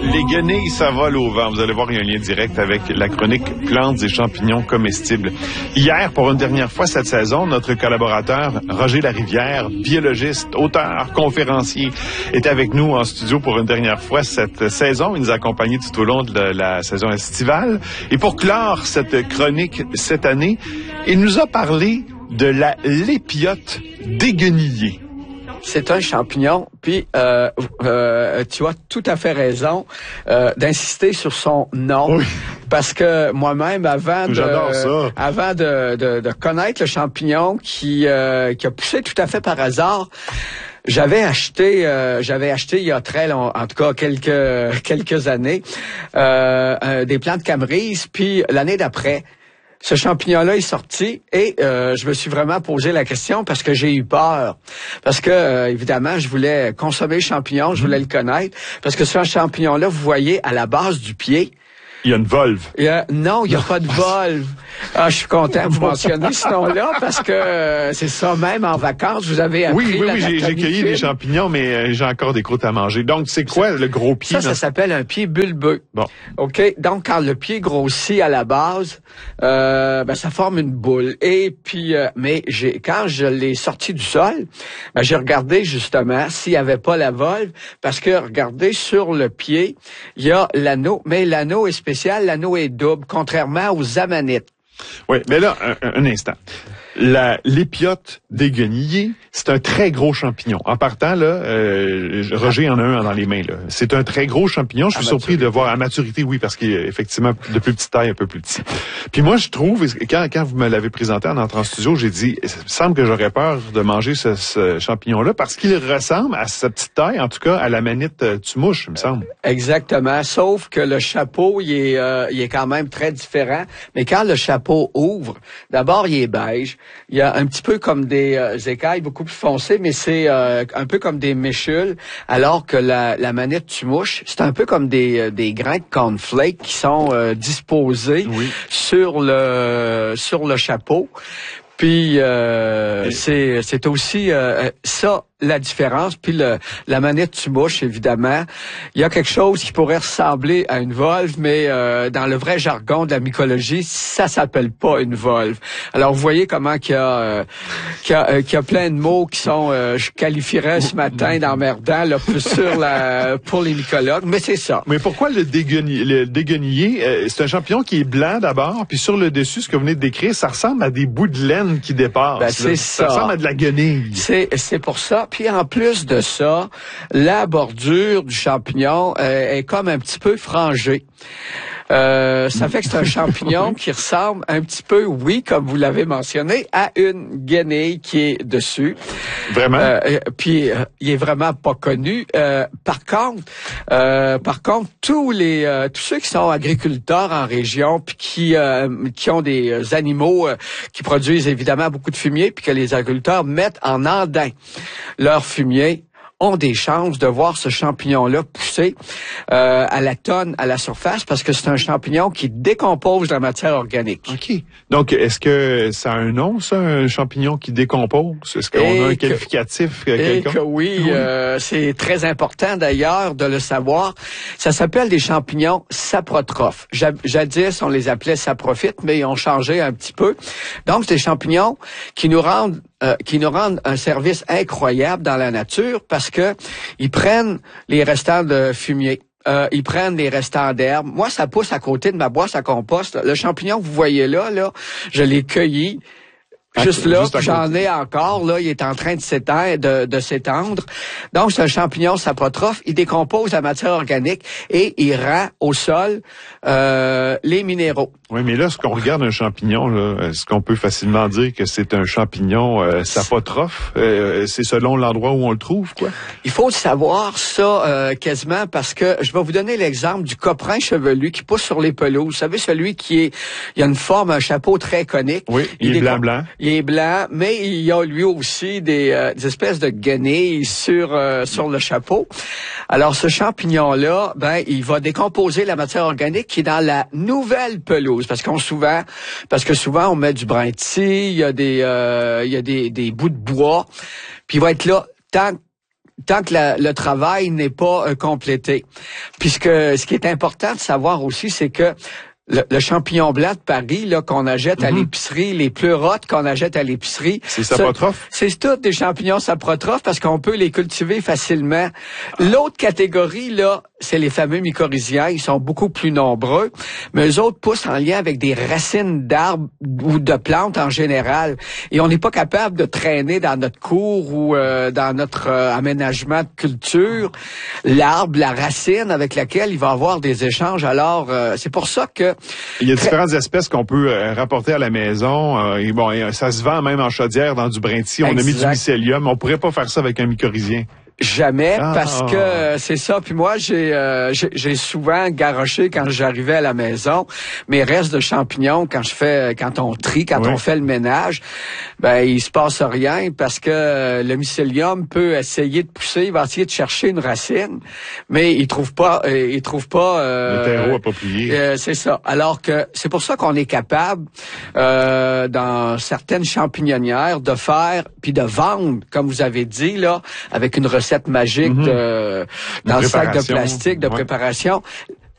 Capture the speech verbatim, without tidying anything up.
les guenilles, ça vole au vent. Vous allez voir, il y a un lien direct avec la chronique plantes et champignons comestibles. Hier, pour une dernière fois cette saison, notre collaborateur Roger Larivière, biologiste, auteur, conférencier, était avec nous en studio pour une dernière fois cette saison. Il nous a accompagnés tout au long de la saison estivale. Et pour clore cette chronique cette année, il nous a parlé de la lépiote déguenillée. C'est un champignon, puis euh, euh, tu as tout à fait raison euh, d'insister sur son nom, oui. Parce que moi-même, avant de ça. avant de, de, de connaître le champignon qui euh, qui a poussé tout à fait par hasard, j'avais acheté, euh, j'avais acheté il y a très long, en tout cas quelques quelques années, euh, euh, des plantes camerises, puis l'année d'après. Ce champignon-là est sorti et euh, je me suis vraiment posé la question parce que j'ai eu peur. Parce que, euh, évidemment, je voulais consommer le champignon, je voulais le connaître. Parce que ce champignon-là, vous voyez, à la base du pied... Il y a une volve. Il y a, non, il n'y a pas de volve. Ah, je suis content que vous mentionniez ce nom-là parce que euh, c'est ça, même en vacances, vous avez appris Oui, oui, oui, j'ai, j'ai cueilli des champignons, mais euh, j'ai encore des croûtes à manger. Donc, c'est quoi ça, le gros pied? Ça, ça s'appelle un pied bulbeux. Bon. OK? Donc, quand le pied grossit à la base, euh, ben, ça forme une boule. Et puis, euh, mais j'ai quand je l'ai sorti du sol, ben, j'ai regardé justement s'il n'y avait pas la volve, parce que, regardez, sur le pied, il y a l'anneau, mais l'anneau est spécial. L'anneau est double, contrairement aux amanites. Oui, mais là, un, un instant. La lépiote déguenillée, c'est un très gros champignon. En partant, là, euh, Roger en a un dans les mains. Là. C'est un très gros champignon. Je suis surpris de voir à maturité, oui, parce qu'il est effectivement de plus petite taille, un peu plus petit. Puis moi, je trouve, quand, quand vous me l'avez présenté en entrant en studio, j'ai dit, il me semble que j'aurais peur de manger ce, ce champignon-là parce qu'il ressemble à sa petite taille, en tout cas à la manite euh, tumouche, il me semble. Exactement, sauf que le chapeau, il est, euh, il est quand même très différent. Mais quand le chapeau ouvre, d'abord, il est beige. Il y a un petit peu comme des euh, écailles beaucoup plus foncées, mais c'est euh, un peu comme des méchules, alors que la, la manette tumouche, c'est un peu comme des, euh, des grains de cornflakes qui sont euh, disposés oui. sur le sur le chapeau. Puis euh, c'est c'est aussi euh, ça la différence. Puis le, la manette tumouche, évidemment, il y a quelque chose qui pourrait ressembler à une volve, mais euh, dans le vrai jargon de la mycologie, ça s'appelle pas une volve. Alors vous voyez comment qu'il y a euh, qu'il y a, euh, qu'il y a plein de mots qui sont, euh, je qualifierais ce matin d'emmerdants là sur la pour les mycologues, mais c'est ça. Mais pourquoi le déguenillé, le déguenillé euh, c'est un champignon qui est blanc d'abord, puis sur le dessus, ce que vous venez de décrire, ça ressemble à des bouts de laine qui dépassent. Ben, c'est ça. ça. Ça ressemble à de la guenille. C'est c'est pour ça. Puis en plus de ça, la bordure du champignon euh, est comme un petit peu frangée. Euh, ça fait que c'est un champignon qui ressemble un petit peu, oui, comme vous l'avez mentionné, à une guenille qui est dessus. Vraiment? Euh, puis euh, il est vraiment pas connu. Euh, par contre, euh, par contre, tous les euh, tous ceux qui sont agriculteurs en région, puis qui euh, qui ont des animaux euh, qui produisent évidemment beaucoup de fumier, puis que les agriculteurs mettent en andain leur fumier, ont des chances de voir ce champignon-là pousser euh, à la tonne, à la surface, parce que c'est un champignon qui décompose la matière organique. OK. Donc, est-ce que ça a un nom, ça, un champignon qui décompose? Est-ce qu'on et a un que, qualificatif? Et que oui, oui. Euh, c'est très important d'ailleurs de le savoir. Ça s'appelle des champignons saprotrophes. Jadis, on les appelait saprophytes, mais ils ont changé un petit peu. Donc, c'est des champignons qui nous rendent Euh, qui nous rendent un service incroyable dans la nature parce que ils prennent les restants de fumier. Euh, ils prennent les restants d'herbe. Moi, ça pousse à côté de ma boîte à compost. Le champignon que vous voyez là, là, je l'ai cueilli. Juste là, Juste j'en ai encore, là, il est en train de s'étendre, de, de s'étendre. Donc, c'est un champignon saprotrophe. Il décompose la matière organique et il rend au sol euh, les minéraux. Oui, mais là, ce qu'on regarde un champignon, là, est-ce qu'on peut facilement dire que c'est un champignon euh, saprotrophe? Euh, c'est selon l'endroit où on le trouve, quoi? Il faut savoir ça euh, quasiment parce que je vais vous donner l'exemple du coprin chevelu qui pousse sur les pelouses. Vous savez, celui qui est, il a une forme, un chapeau très conique. Oui, il, il est blanc-blanc. Il est blanc, mais il y a lui aussi des, euh, des espèces de guenilles sur euh, sur le chapeau. Alors ce champignon-là, ben il va décomposer la matière organique qui est dans la nouvelle pelouse, parce qu'on souvent, parce que souvent on met du brin de scie, il y a des euh, il y a des, des bouts de bois, puis il va être là tant tant que la, le travail n'est pas euh, complété. Puisque ce qui est important de savoir aussi, c'est que Le, le champignon blanc de Paris là qu'on achète mm-hmm. à l'épicerie, les pleurotes qu'on achète à l'épicerie, c'est saprotrophe. C'est tout des champignons saprotrophes parce qu'on peut les cultiver facilement. L'autre catégorie là, c'est les fameux mycorhiziens, ils sont beaucoup plus nombreux, mais eux autres poussent en lien avec des racines d'arbres ou de plantes en général, et on n'est pas capable de traîner dans notre cour ou euh, dans notre euh, aménagement de culture l'arbre, la racine avec laquelle il va avoir des échanges. Alors euh, c'est pour ça que il y a différentes espèces qu'on peut euh, rapporter à la maison. Euh, et bon, et ça se vend même en chaudière dans du brinti. On exact. A mis du mycélium. On pourrait pas faire ça avec un mycorhizien. Jamais, ah. parce que euh, c'est ça. Puis moi, j'ai, euh, j'ai j'ai souvent garoché quand j'arrivais à la maison mes restes de champignons quand je fais, quand on trie, quand oui. on fait le ménage. Ben il se passe rien parce que le mycélium peut essayer de pousser, il va essayer de chercher une racine, mais il trouve pas, euh, il trouve pas euh, le terreau approprié. Euh, c'est ça. Alors que c'est pour ça qu'on est capable euh, dans certaines champignonnières de faire puis de vendre, comme vous avez dit là, avec une recette magique mm-hmm. de, dans le sac de plastique de ouais. préparation,